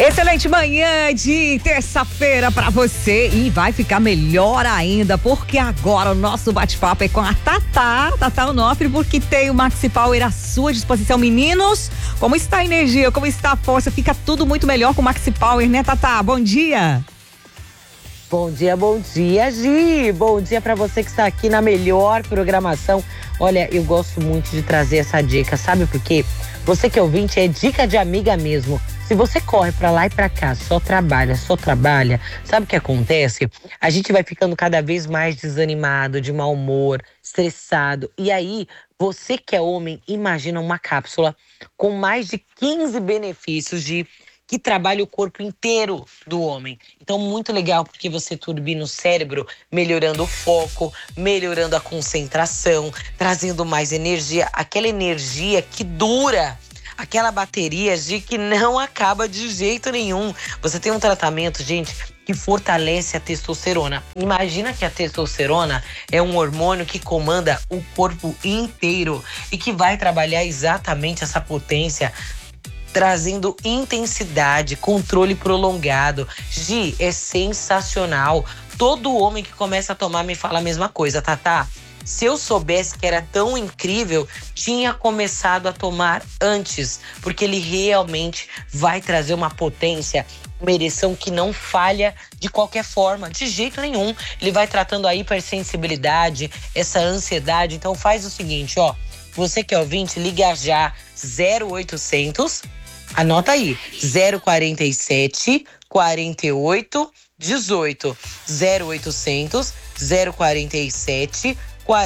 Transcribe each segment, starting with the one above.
Excelente manhã de terça-feira pra você e vai ficar melhor ainda, porque agora o nosso bate-papo é com a Tatá Onofre, porque tem o Maxi Power à sua disposição. Meninos, como está a energia, como está a força? Fica tudo muito melhor com o Maxi Power, né, Tatá? Bom dia. Bom dia, Gi. Bom dia pra você que está aqui na melhor programação. Olha, eu gosto muito de trazer essa dica, sabe por quê? Você que é ouvinte, é dica de amiga mesmo. Se você corre pra lá e pra cá, só trabalha, sabe o que acontece? A gente vai ficando cada vez mais desanimado, de mau humor, estressado. E aí, você que é homem, imagina uma cápsula com mais de 15 benefícios que trabalha o corpo inteiro do homem. Então, muito legal, porque você turbina o cérebro, melhorando o foco, melhorando a concentração, trazendo mais energia, aquela energia que dura. Aquela bateria de que não acaba de jeito nenhum. Você tem um tratamento, gente, que fortalece a testosterona. Imagina que a testosterona é um hormônio que comanda o corpo inteiro e que vai trabalhar exatamente essa potência, trazendo intensidade, controle prolongado. Gi, é sensacional. Todo homem que começa a tomar me fala a mesma coisa, Tatá. Se eu soubesse que era tão incrível, tinha começado a tomar antes, porque ele realmente vai trazer uma potência, uma ereção que não falha de qualquer forma, de jeito nenhum. Ele vai tratando a hipersensibilidade, essa ansiedade. Então faz o seguinte, ó, você que é ouvinte, liga já 0800, anota aí, 047 48 18, 0800 047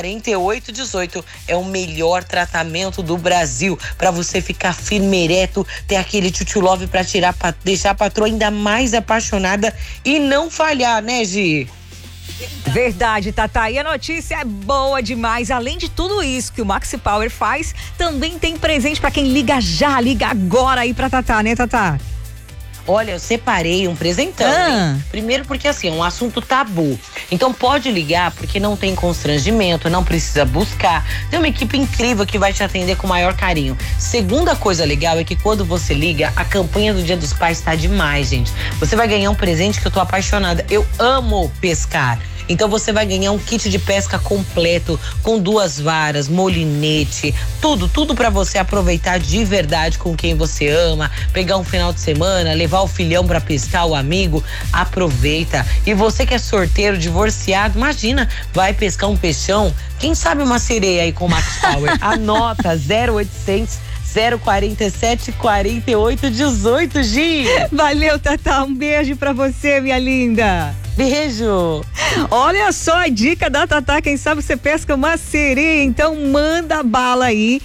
4818 é o melhor tratamento do Brasil para você ficar firme, ereto, ter aquele tchutchu love para deixar a patroa ainda mais apaixonada e não falhar, né, Gi? Verdade, Tatá. E a notícia é boa demais. Além de tudo isso que o Maxi Power faz, também tem presente para quem liga já, liga agora aí pra Tatá, né, Tatá? Olha, eu separei um presentão. Primeiro porque, assim, é um assunto tabu. Então pode ligar, porque não tem constrangimento, não precisa buscar. Tem uma equipe incrível que vai te atender com o maior carinho. Segunda coisa legal é que quando você liga, a campanha do Dia dos Pais tá demais, gente. Você vai ganhar um presente que eu tô apaixonada. Eu amo pescar. Então você vai ganhar um kit de pesca completo, com 2 varas, molinete, tudo pra você aproveitar de verdade com quem você ama, pegar um final de semana, levar o filhão pra pescar, o amigo, aproveita. E você que é sorteiro, divorciado, imagina, vai pescar um peixão, quem sabe uma sereia aí com o Max Power. Anota, 0800 047 48 18, Gi. Valeu, Tatá, um beijo pra você, minha linda. Beijo! Olha só a dica da Tatá, quem sabe você pesca uma sereia, então manda bala aí,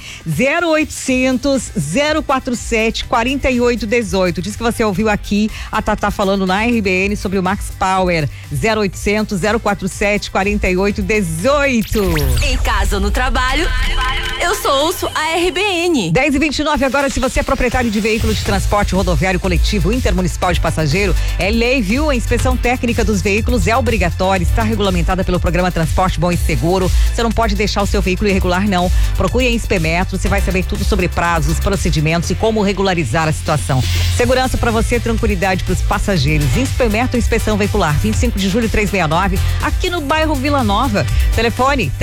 0800 047 48 18. Diz que você ouviu aqui a Tatá falando na RBN sobre o Max Power, 0800 047 48 18. Em casa ou no trabalho, eu só ouço a RBN. 10h29 agora. Se você é proprietário de veículo de transporte rodoviário coletivo intermunicipal de passageiro, é lei, viu? A inspeção técnica dos veículos é obrigatória, está regulamentada pelo programa Transporte Bom e Seguro. Você não pode deixar o seu veículo irregular, não. Procure a Inspemetro, você vai saber tudo sobre prazos, procedimentos e como regularizar a situação. Segurança para você, tranquilidade para os passageiros. Inspemetro Inspeção Veicular, 25 de julho 369, aqui no bairro Vila Nova. Telefone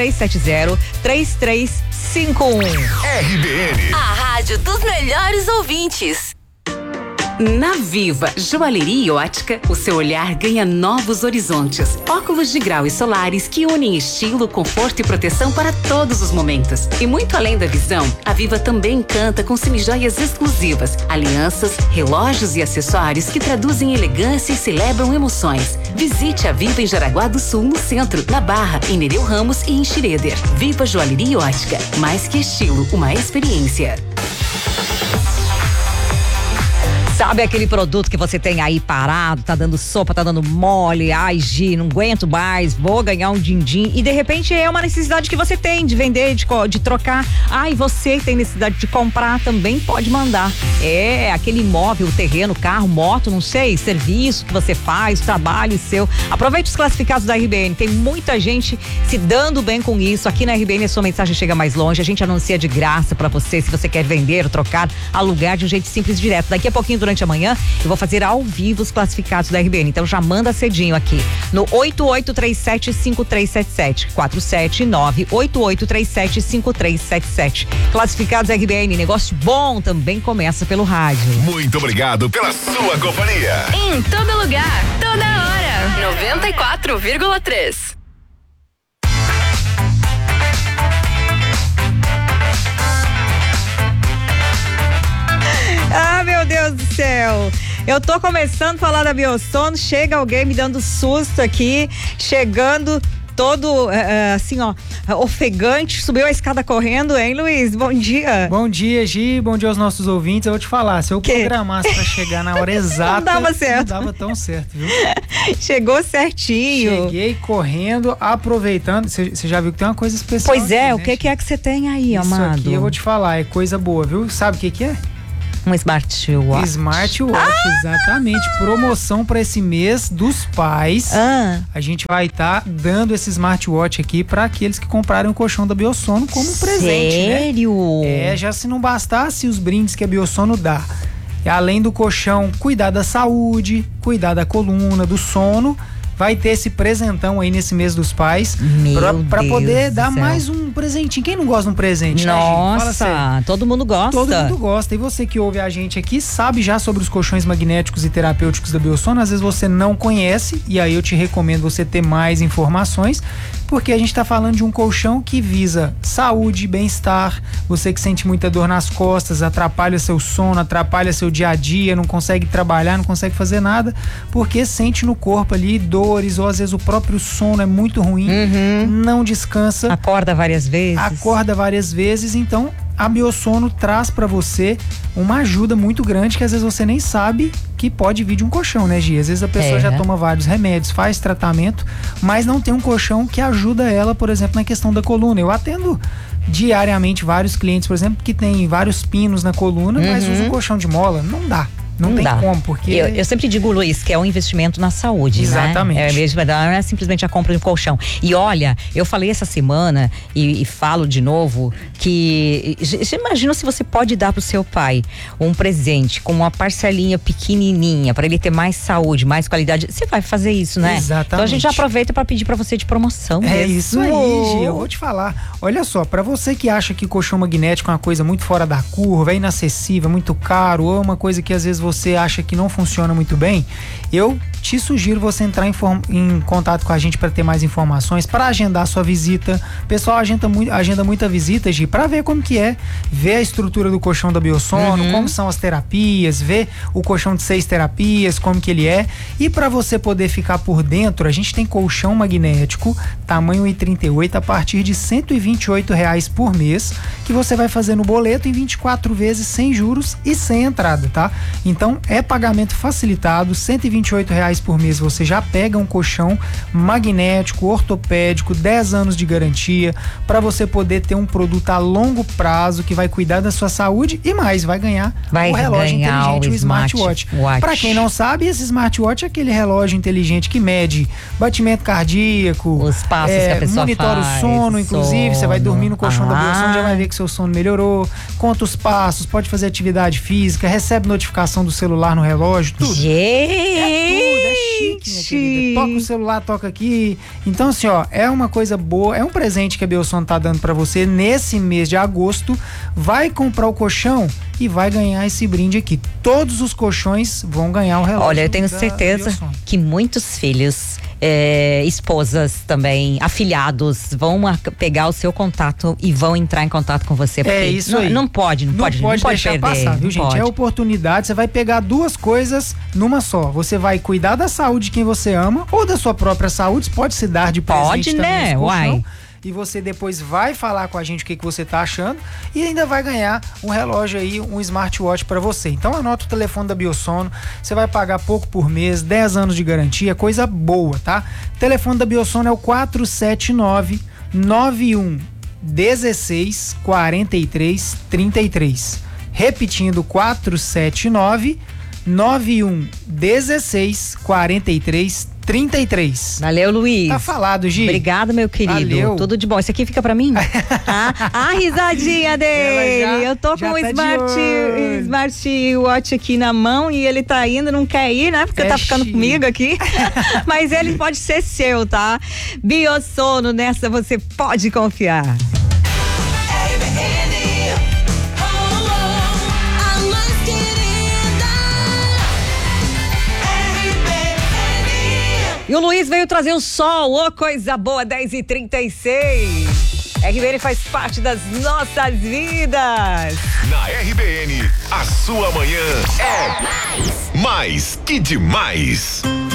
3370-3351. RBN, A rádio dos melhores ouvintes. Na Viva Joalheria e Ótica, o seu olhar ganha novos horizontes. Óculos de grau e solares que unem estilo, conforto e proteção para todos os momentos. E muito além da visão, a Viva também encanta com semijoias exclusivas, alianças, relógios e acessórios que traduzem elegância e celebram emoções. Visite a Viva em Jaraguá do Sul, no centro, na Barra, em Nereu Ramos e em Schroeder. Viva Joalheria e Ótica, mais que estilo, uma experiência. Sabe aquele produto que você tem aí parado, tá dando sopa, tá dando mole, ai, Gi, não aguento mais, vou ganhar um din-din, e de repente é uma necessidade que você tem de vender, de trocar. Ai, você tem necessidade de comprar, também pode mandar. É, aquele imóvel, terreno, carro, moto, não sei, serviço que você faz, trabalho seu. Aproveite os classificados da RBN, tem muita gente se dando bem com isso. Aqui na RBN a sua mensagem chega mais longe, a gente anuncia de graça pra você, se você quer vender, trocar, alugar de um jeito simples e direto. Daqui a pouquinho do durante a manhã eu vou fazer ao vivo os classificados da RBN. Então já manda cedinho aqui no 8837-5377. 479-8837-5377. Classificados RBN, negócio bom também começa pelo rádio. Muito obrigado pela sua companhia. Em todo lugar, toda hora. 94,3. Ah, meu Deus do céu. Eu tô começando a falar da Biosono, chega alguém me dando susto aqui, chegando todo assim, ó, ofegante, subiu a escada correndo, hein, Luiz? Bom dia. Bom dia, Gi, bom dia aos nossos ouvintes. Eu vou te falar, se eu programasse pra chegar na hora exata, não dava certo. Não dava tão certo, viu? Chegou certinho. Cheguei correndo, aproveitando. Você já viu que tem uma coisa especial. Pois é, aqui, o que é que você tem aí, Isso amado? aqui eu vou te falar, é coisa boa, viu? Sabe o que é? Um smartwatch. Smartwatch, exatamente. Promoção para esse mês dos pais. A gente vai estar dando esse smartwatch aqui para aqueles que comprarem o colchão da Biosono como presente, né? Sério? Já se não bastasse os brindes que a Biosono dá. Além do colchão, cuidar da saúde, cuidar da coluna, do sono. Vai ter esse presentão aí nesse mês dos pais pra poder dar mais um presentinho. Quem não gosta de um presente, Nossa, né, Fala todo mundo gosta. Todo mundo gosta. E você que ouve a gente aqui sabe já sobre os colchões magnéticos e terapêuticos da Biosono. Às vezes você não conhece e aí eu te recomendo você ter mais informações, porque a gente tá falando de um colchão que visa saúde, bem-estar. Você que sente muita dor nas costas, atrapalha seu sono, atrapalha seu dia a dia, não consegue trabalhar, não consegue fazer nada, porque sente no corpo ali dores, ou às vezes o próprio sono é muito ruim, não descansa. Acorda várias vezes. Então a Biosono traz pra você uma ajuda muito grande que às vezes você nem sabe que pode vir de um colchão, né, Gi? Às vezes a pessoa já toma vários remédios, faz tratamento, mas não tem um colchão que ajuda ela, por exemplo, na questão da coluna. Eu atendo diariamente vários clientes, por exemplo, que tem vários pinos na coluna, mas usa um colchão de mola. Não dá. Não tem como, porque... Eu sempre digo, Luiz, que é um investimento na saúde, exatamente, né? Não é simplesmente a compra de um colchão. E olha, eu falei essa semana e falo de novo que... Imagina se você pode dar pro seu pai um presente com uma parcelinha pequenininha para ele ter mais saúde, mais qualidade. Você vai fazer isso, né? Exatamente. Então a gente já aproveita para pedir para você de promoção. Isso aí, Gi. Eu vou te falar. Olha só, para você que acha que colchão magnético é uma coisa muito fora da curva, é inacessível, muito caro, ou é uma coisa que às vezes você acha que não funciona muito bem, eu te sugiro você entrar em contato com a gente para ter mais informações, para agendar sua visita. O pessoal agenda muita visita, Gi, para ver como que é, ver a estrutura do colchão da Biosono, como são as terapias, ver o colchão de 6 terapias, como que ele é. E para você poder ficar por dentro, a gente tem colchão magnético, tamanho I38, a partir de R$128 por mês, que você vai fazer no boleto em 24 vezes sem juros e sem entrada, tá? Então é pagamento facilitado, R$128 por mês você já pega um colchão magnético, ortopédico, 10 anos de garantia, para você poder ter um produto a longo prazo que vai cuidar da sua saúde e mais, vai ganhar o relógio inteligente, o smartwatch. Para quem não sabe, esse smartwatch é aquele relógio inteligente que mede batimento cardíaco, os passos que a pessoa monitora faz, o sono, inclusive, você vai dormir no colchão da Biosono, já vai ver que seu sono melhorou, conta os passos, pode fazer atividade física, recebe notificação do celular no relógio, tudo. Gente! É chique, minha querida. Toca o celular, toca aqui. Então, assim, ó, é uma coisa boa, é um presente que a Biosono tá dando pra você nesse mês de agosto. Vai comprar o colchão e vai ganhar esse brinde aqui. Todos os colchões vão ganhar um relógio. Olha, eu tenho certeza que muitos filhos, esposas também, afilhados, vão pegar o seu contato e vão entrar em contato com você. Porque isso aí. Não pode deixar perder, passar, viu, gente? Pode. É oportunidade, você vai pegar duas coisas numa só. Você vai cuidar da saúde de quem você ama ou da sua própria saúde, pode se dar de presente. Pode, também, né? Uai. E você depois vai falar com a gente o que você tá achando e ainda vai ganhar um relógio aí, um smartwatch para você. Então anota o telefone da Biosono, você vai pagar pouco por mês, 10 anos de garantia, coisa boa, tá? O telefone da Biosono é o 479-9116-4333. Repetindo, 479-9116-4333. 33. Valeu, Luiz. Tá falado, Gi. Obrigado, meu querido. Valeu. Tudo de bom. Esse aqui fica pra mim? A risadinha dele. Eu tô com o Smartwatch aqui na mão e ele tá indo, não quer ir, né? Porque tá ficando comigo aqui. Mas ele pode ser seu, tá? Biosono, nessa você pode confiar. E o Luiz veio trazer o sol, ô coisa boa, 10h36. RBN faz parte das nossas vidas. Na RBN, a sua manhã é mais que demais.